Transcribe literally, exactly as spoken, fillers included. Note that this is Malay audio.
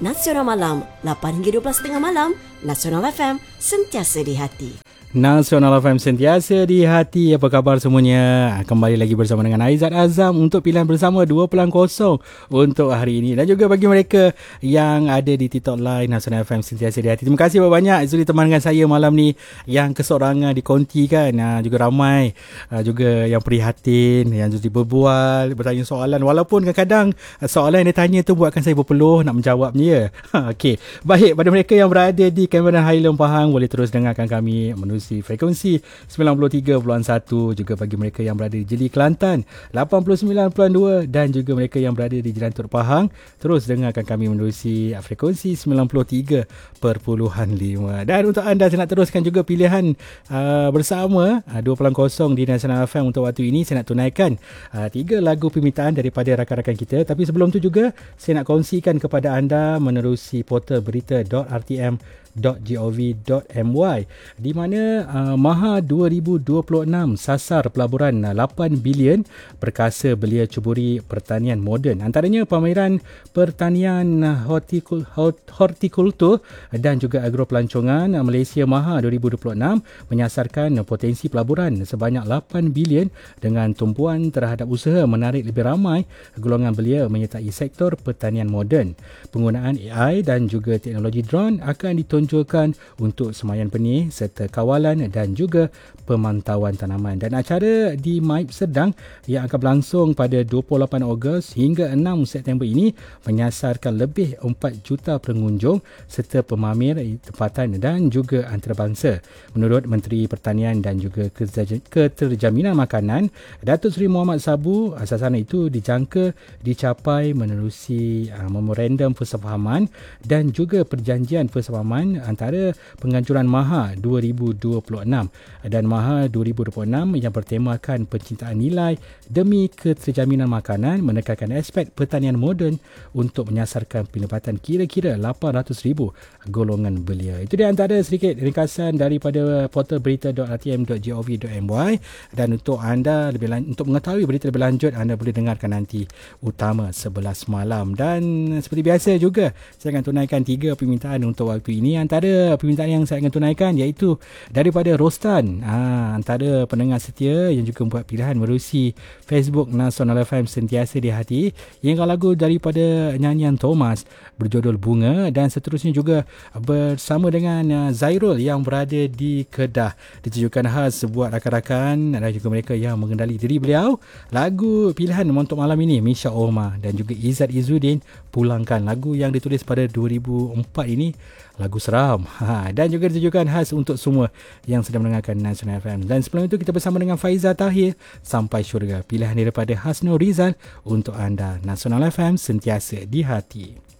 Nasional Malam, lapan hingga dua belas tiga puluh malam, Nasional F M, sentiasa di hati. Nasional F M sentiasa di hati. Apa khabar semuanya? Kembali lagi bersama dengan Aizat Azam untuk pilihan bersama dua pelan kosong untuk hari ini. Dan juga bagi mereka yang ada di TikTok Live Nasional F M sentiasa di hati. Terima kasih banyak sudi teman dengan saya malam ni yang kesorangan di konti kan. Juga ramai juga yang prihatin, yang jadi berbual, bertanya soalan. Walaupun kadang-kadang soalan yang dia tanya tu buatkan saya berpeluh nak menjawabnya. Okey. Baik, pada mereka yang berada di Cameron Highland Pahang, boleh terus dengarkan kami menerusi frekuensi sembilan puluh tiga perpuluhan satu, juga bagi mereka yang berada di Jeli Kelantan lapan puluh sembilan perpuluhan dua, dan juga mereka yang berada di Jelantur Pahang terus dengarkan kami menerusi frekuensi sembilan puluh tiga perpuluhan lima. Dan untuk anda saya nak teruskan juga pilihan uh, bersama uh, dua pelan kosong di Nasional F M untuk waktu ini. Saya nak tunaikan uh, tiga lagu permintaan daripada rakan-rakan kita, tapi sebelum tu juga saya nak kongsikan kepada anda menerusi portal berita dot r t m dot gov dot my, di mana uh, Maha dua ribu dua puluh enam sasar pelaburan uh, lapan bilion perkasa belia ceburi pertanian moden. Antaranya pameran pertanian uh, hortikul, hortikultur dan juga agropelancongan uh, Malaysia Maha dua ribu dua puluh enam menyasarkan uh, potensi pelaburan sebanyak lapan bilion dengan tumpuan terhadap usaha menarik lebih ramai golongan belia menyertai sektor pertanian moden. Penggunaan A I dan juga teknologi drone akan ditunjukkan untuk semayan benih serta kawalan dan juga pemantauan tanaman. Dan acara di Maib Sedang yang akan berlangsung pada dua puluh lapan Ogos hingga enam September ini menyasarkan lebih empat juta pengunjung serta pemamer tempatan dan juga antarabangsa. Menurut Menteri Pertanian dan juga Keterjaminan Makanan, Datuk Seri Muhammad Sabu, sasaran itu dijangka dicapai menerusi uh, memorandum persefahaman dan juga perjanjian persefahaman antara penganjuran Maha dua ribu dua puluh enam dan Maha dua ribu dua puluh enam yang bertemakan pencintaan nilai demi keterjaminan makanan, menekankan aspek pertanian moden untuk menyasarkan pendapatan kira-kira lapan ratus ribu golongan belia. Itu dia antara sedikit ringkasan daripada portal berita dot r t m dot gov dot my. Dan untuk anda lebih lan- untuk mengetahui berita lebih lanjut, anda boleh dengarkan nanti utama sebelas malam. Dan seperti biasa juga saya akan tunaikan tiga permintaan untuk waktu ini. Antara permintaan yang saya akan tunaikan iaitu daripada Rostan, ha, antara pendengar setia yang juga membuat pilihan menerusi Facebook Nasional F M sentiasa di hati, yang lagu daripada nyanyian Thomas berjudul Bunga. Dan seterusnya juga bersama dengan uh, Zairul yang berada di Kedah, ditujukan khas buat rakan-rakan dan juga mereka yang mengendali diri beliau. Lagu pilihan untuk malam ini Misha Omar dan juga Izzat Izzuddin, Pulangkan, lagu yang ditulis pada dua ribu empat ini, lagu seram. Ha, dan juga ditujukan khas untuk semua yang sedang mendengarkan Nasional F M. Dan sebelum itu kita bersama dengan Faiza Tahir, Sampai Syurga, pilihan daripada Hasnul Rizal untuk anda. Nasional F M sentiasa di hati.